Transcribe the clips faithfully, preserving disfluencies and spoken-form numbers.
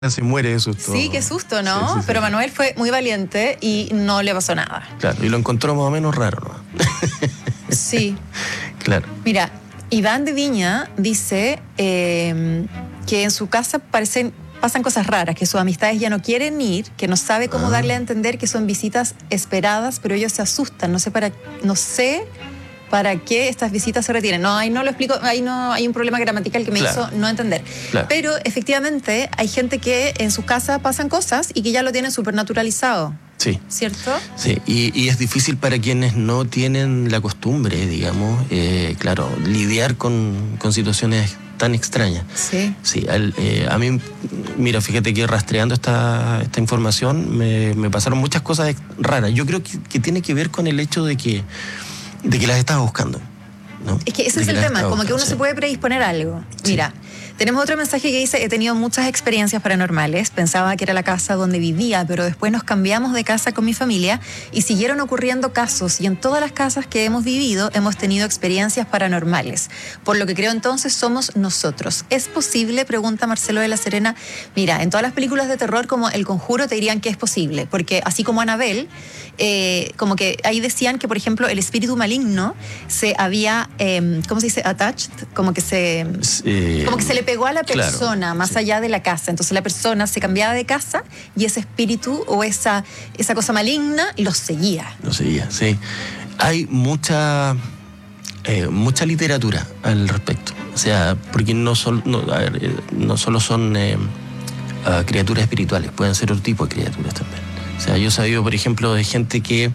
se muere de susto. Sí, qué susto, ¿no? Sí, sí, sí. Pero Manuel fue muy valiente y no le pasó nada. Claro, y lo encontró más o menos raro, ¿no? Sí. Claro. Mira, Iván de Viña dice eh, que en su casa parecen, pasan cosas raras, que sus amistades ya no quieren ir, que no sabe cómo Ah. darle a entender que son visitas esperadas, pero ellos se asustan. No sé para, no sé para qué estas visitas se retienen. No, ahí no lo explico, ahí no hay un problema gramatical que me Claro. hizo no entender. Claro. Pero efectivamente hay gente que en su casa pasan cosas y que ya lo tienen súper naturalizado. Sí. ¿Cierto? Sí, y, y es difícil para quienes no tienen la costumbre, digamos, eh, claro, lidiar con, con situaciones tan extrañas. Sí. Sí, al, eh, a mí, mira, fíjate que rastreando esta, esta información me, me pasaron muchas cosas raras. Yo creo que, que tiene que ver con el hecho de que, de que las estás buscando, ¿no? Es que ese De es el las tema, estás como que uno buscando, se sí. puede predisponer a algo. Sí. Mira, tenemos otro mensaje que dice: he tenido muchas experiencias paranormales, pensaba que era la casa donde vivía, pero después nos cambiamos de casa con mi familia y siguieron ocurriendo casos, y en todas las casas que hemos vivido hemos tenido experiencias paranormales, por lo que creo entonces somos nosotros. ¿Es posible?, pregunta Marcelo de la Serena. Mira, en todas las películas de terror como El Conjuro te dirían que es posible, porque así como Annabelle, eh, como que ahí decían que, por ejemplo, el espíritu maligno se había, eh, ¿cómo se dice? Attached, como que se... Eh, Como que se le pegó a la claro, persona, más sí. allá de la casa. Entonces la persona se cambiaba de casa y ese espíritu o esa, esa cosa maligna los seguía. Lo seguía, sí. Hay mucha, eh, mucha literatura al respecto. O sea, porque no, sol, no, a ver, eh, no solo son eh, uh, criaturas espirituales, pueden ser otro tipo de criaturas también. O sea, yo he sabido, por ejemplo, de gente que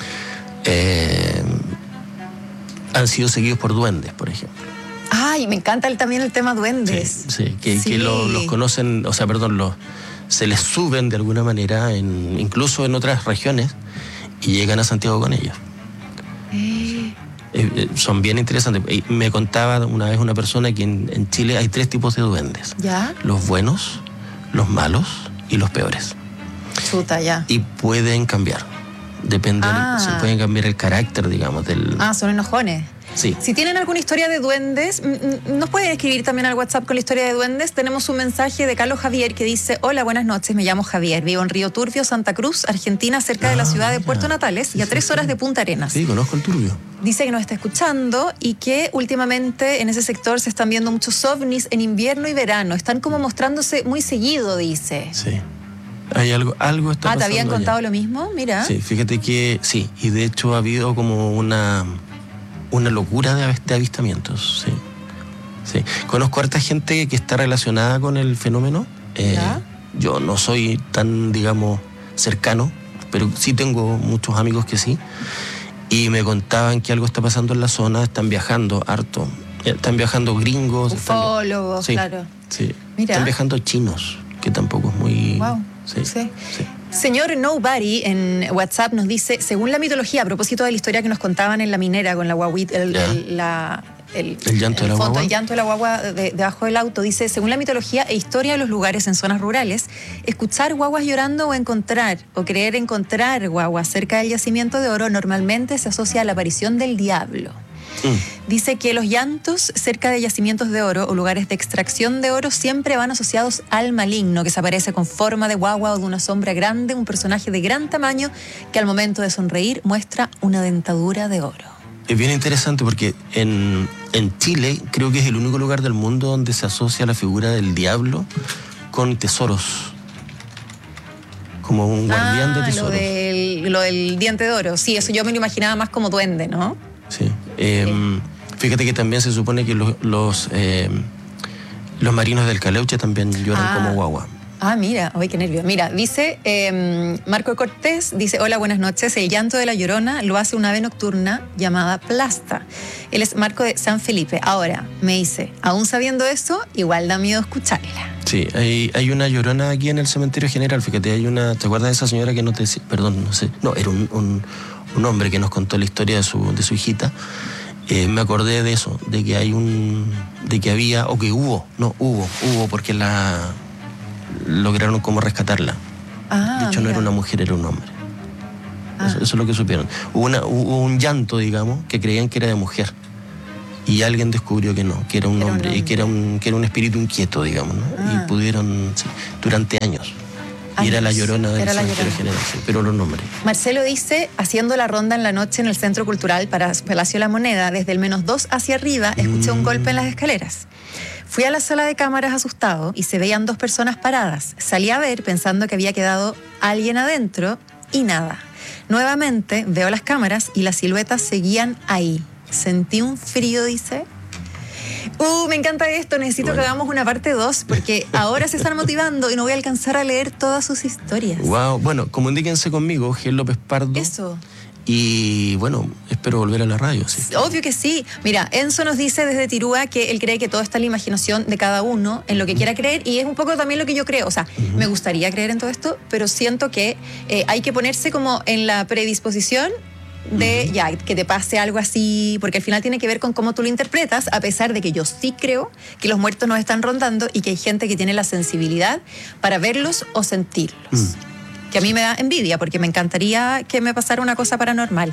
eh, han sido seguidos por duendes, por ejemplo. Ay, me encanta el, también el tema duendes. Sí, sí, que, Sí. que lo, los conocen, o sea, perdón, los, se les suben de alguna manera, en, incluso en otras regiones, y llegan a Santiago con ellos. Eh, Eh, eh, son bien interesantes. Y me contaba una vez una persona que en, en Chile hay tres tipos de duendes. ¿Ya? Los buenos, los malos y los peores. Chuta, ya. Y pueden cambiar. Depende, Ah. del- se pueden cambiar el carácter, digamos, del... Ah, son enojones. Sí. Si tienen alguna historia de duendes, m- m- nos pueden escribir también al WhatsApp con la historia de duendes. Tenemos un mensaje de Carlos Javier que dice: hola, buenas noches, me llamo Javier, vivo en Río Turbio, Santa Cruz, Argentina, cerca de la Ah, ciudad de mira. Puerto Natales, Sí, y a sí, tres sí. horas de Punta Arenas. Sí, conozco el turbio. Dice que nos está escuchando y que últimamente en ese sector se están viendo muchos ovnis en invierno y verano. Están como mostrándose muy seguido, dice. Sí. Hay algo, algo está Ah, ¿te pasando habían allá. contado lo mismo? Mira. Sí, fíjate que sí, y de hecho ha habido como una, una locura de, avist- de avistamientos, sí. Sí. Conozco a harta gente que está relacionada con el fenómeno. Eh, ¿Ya? yo no soy tan, digamos, cercano, pero sí tengo muchos amigos que sí. Y me contaban que algo está pasando en la zona, están viajando harto. Eh, Están viajando gringos. están- Ufólogos, sí, claro. sí. Mira. Están viajando chinos, que tampoco es muy... Wow. Sí, Sí. sí. Señor Nobody en WhatsApp nos dice: según la mitología, a propósito de la historia que nos contaban en la minera con la guaguita, el, Ya. el- la, el, El llanto de la fondo, guagua. el llanto de la guagua de- debajo del auto, dice: según la mitología e historia de los lugares en zonas rurales, escuchar guaguas llorando o encontrar o creer encontrar guaguas cerca del yacimiento de oro normalmente se asocia a la aparición del diablo. Mm. Dice que los llantos cerca de yacimientos de oro o lugares de extracción de oro siempre van asociados al maligno, que se aparece con forma de guagua o de una sombra grande, un personaje de gran tamaño que al momento de sonreír muestra una dentadura de oro. Es bien interesante porque en, en Chile creo que es el único lugar del mundo donde se asocia la figura del diablo con tesoros. Como un guardián ah, de tesoros. Lo del, lo del diente de oro. Sí, eso yo me lo imaginaba más como duende, ¿no? Sí. Eh, fíjate que también se supone que los, los, eh, los marinos del Caleuche también lloran Ah. como guagua. Ah, mira, uy, qué nervio. Mira, dice eh, Marco Cortés, dice: hola, buenas noches. El llanto de la Llorona lo hace una ave nocturna llamada Plasta. Él es Marco de San Felipe. Ahora, me dice, aún sabiendo eso, igual da miedo escucharla. Sí, hay, hay una llorona aquí en el cementerio general. Fíjate, hay una. ¿Te acuerdas de esa señora que no te decía? Perdón, no sé. No, era un, un, un hombre que nos contó la historia de su, de su hijita. Eh, me acordé de eso, de que hay un. de que había. o que hubo. No, hubo, hubo, porque la. lograron como rescatarla. Ah, de hecho, no mira. era una mujer, era un hombre. Ah. Eso, eso es lo que supieron. Hubo, una, hubo un llanto, digamos, que creían que era de mujer. Y alguien descubrió que no, que era un Era un hombre, y hombre. que era un, que era un espíritu inquieto, digamos, ¿no? Ah. Y pudieron, sí, durante años. Y era la Años. Llorona del Era la cementerio Llorona. general, sí, pero los nombres. Marcelo dice, haciendo la ronda en la noche en el Centro Cultural para Palacio de la Moneda, desde el menos dos hacia arriba, escuché un Mm. golpe en las escaleras. Fui a la sala de cámaras asustado y se veían dos personas paradas. Salí a ver pensando que había quedado alguien adentro y nada. Nuevamente veo las cámaras y las siluetas seguían ahí. Sentí un frío, dice. Uh, me encanta esto, necesito Bueno. que hagamos una parte dos porque ahora se están motivando y no voy a alcanzar a leer todas sus historias. Wow, bueno, comuníquense conmigo, Gel López Pardo. Eso. Y bueno, espero volver a la radio, sí. Obvio que sí. Mira, Enzo nos dice desde Tirúa que él cree que todo está en la imaginación de cada uno, en lo que quiera creer, y es un poco también lo que yo creo. O sea, Ujú. me gustaría creer en todo esto, pero siento que eh, hay que ponerse como en la predisposición de Ujú. ya, que te pase algo así, porque al final tiene que ver con cómo tú lo interpretas, a pesar de que yo sí creo que los muertos nos están rondando y que hay gente que tiene la sensibilidad para verlos o sentirlos. Mm. Que a mí me da envidia, porque me encantaría que me pasara una cosa paranormal.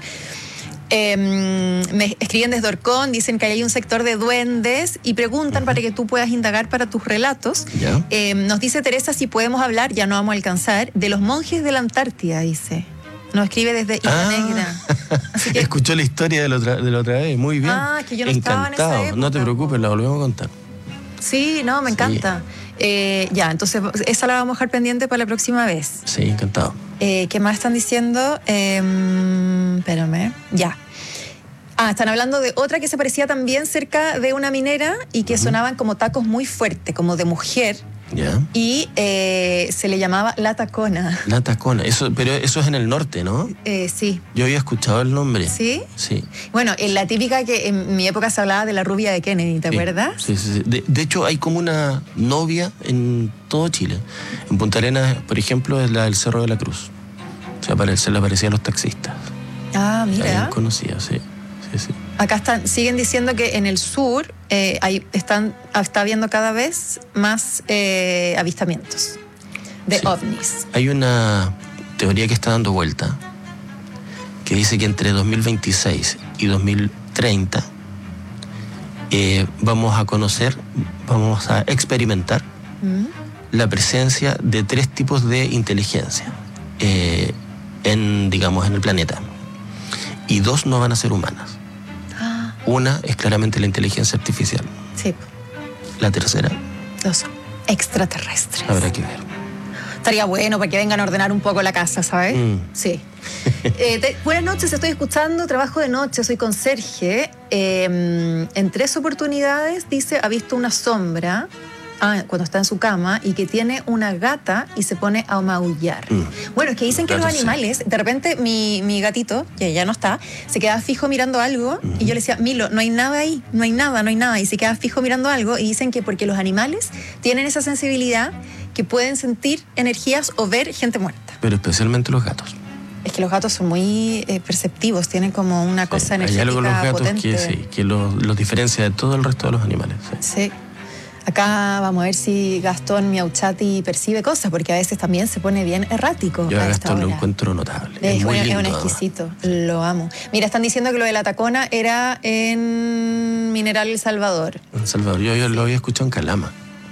Eh, me escriben desde Orcón, dicen que hay un sector de duendes y preguntan Ujú. para que tú puedas indagar para tus relatos. ¿Ya? Eh, nos dice Teresa si podemos hablar, ya no vamos a alcanzar, de los monjes de la Antártida, dice. Nos escribe desde Isla Ah. Negra. Así que, Escuchó la historia de la otra, de la otra vez, muy bien. Ah, que yo no estaba en esa Encantado, época, no te preocupes, po. la volvemos a contar. sí, no, me Sí. encanta. Eh, ya, entonces esa la vamos a dejar pendiente para la próxima vez. Sí, encantado. Eh, ¿Qué más están diciendo? Eh, espérame. Ya. Ah, están hablando de otra que se parecía también cerca de una minera y que Ujú. sonaban como tacos muy fuertes, como de mujer, ¿Ya? y eh, se le llamaba La Tacona. La Tacona, eso, pero eso es en el norte, ¿no? Eh, sí. Yo había escuchado el nombre. ¿Sí? Sí. Bueno, en la típica que en mi época se hablaba de la rubia de Kennedy, ¿te Sí, acuerdas? Sí, sí, sí. De, de hecho, hay como una novia en todo Chile. En Punta Arenas, por ejemplo, es la del Cerro de la Cruz. O sea, para se le aparecía a los taxistas. Ah, Ahí mira. conocía, sí. Sí, sí. Acá están, siguen diciendo que en el sur eh, hay, están, está habiendo cada vez más eh, avistamientos de Sí. ovnis. Hay una teoría que está dando vuelta que dice que entre dos mil veintiséis y dos mil treinta eh, vamos a conocer, vamos a experimentar ¿Mm? la presencia de tres tipos de inteligencia eh, en, digamos, en el planeta. Y dos no van a ser humanas. Ah, Una es claramente la inteligencia artificial. sí, La tercera los extraterrestres. habrá que ver. Estaría bueno para que vengan a ordenar un poco la casa, ¿sabes? Mm. Sí. Eh, te- buenas noches, estoy escuchando, trabajo de noche, soy conserje. Eh, en tres oportunidades, dice, ha visto una sombra ah, cuando está en su cama y que tiene una gata y se pone a maullar. Mm. Bueno, es que dicen que los Gatos, sí. animales, de repente mi, mi gatito, que ya no está, se quedaba fijo mirando algo y yo le decía, Milo, no hay nada ahí, no hay nada, no hay nada. Y se quedaba fijo mirando algo y dicen que porque los animales tienen esa sensibilidad que pueden sentir energías o ver gente muerta. Pero especialmente los gatos. Es que los gatos son muy eh, perceptivos, tienen como una cosa Sí, hay energética algo en los gatos potente. que, sí, que los, los diferencia de todo el resto de los animales. Sí. Sí. Acá vamos a ver si Gastón Miauchati percibe cosas, porque a veces también se pone bien errático. Yo a a esta Gastón lo hora. encuentro notable. Es, Es, muy un, es lindo. un además. exquisito, lo amo. Mira, están diciendo que lo de la tacona era en Mineral El Salvador. En Salvador, yo, yo lo había escuchado en Calama.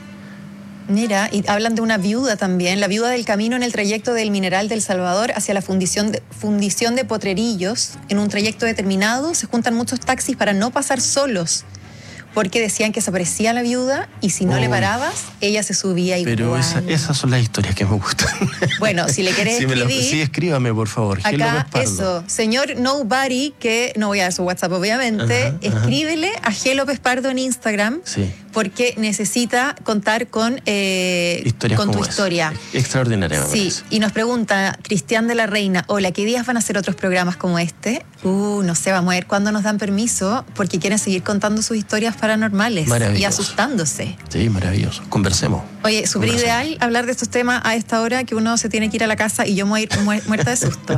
Mira, y hablan de una viuda también, la viuda del camino en el trayecto del Mineral del Salvador hacia la fundición de, fundición de Potrerillos. En un trayecto determinado se juntan muchos taxis para no pasar solos, porque decían que se aparecía la viuda y si no Oh. le parabas, ella se subía igual. Pero esa- esas son las historias que me gustan. Bueno, si le querés Sí, me la- escribir... sí, escríbame, por favor. Gel Acá, López Pardo. eso, señor Nobody, que no voy a dar su WhatsApp obviamente, Ajá, ajá. escríbele a G. López Pardo en Instagram, Sí. porque necesita contar con, eh, Historias con tu como esa. historia. Extraordinaria, me Sí, parece. y nos pregunta Cristian de la Reina, hola, ¿qué días van a hacer otros programas como este? Uh, no sé, vamos a ver cuándo nos dan permiso, porque quieren seguir contando sus historias paranormales y Maravilloso. asustándose. Sí, maravilloso. Conversemos. Oye, súper Conversemos. ideal hablar de estos temas a esta hora que uno se tiene que ir a la casa y yo me voy a ir mu- muerta de susto.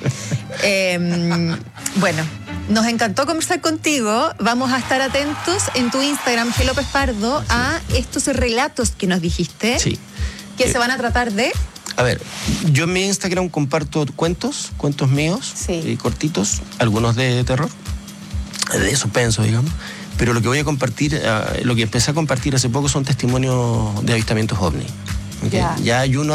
Eh, bueno, nos encantó conversar contigo. Vamos a estar atentos en tu Instagram, G. López Pardo, a estos relatos que nos dijiste, Sí. que Eh, se van a tratar de... A ver, yo en mi Instagram comparto cuentos, cuentos míos, Sí. eh, cortitos, algunos de terror, de suspenso, digamos, pero lo que voy a compartir, uh, lo que empecé a compartir hace poco son testimonios de avistamientos ovni. Okay. Ya. Ya hay uno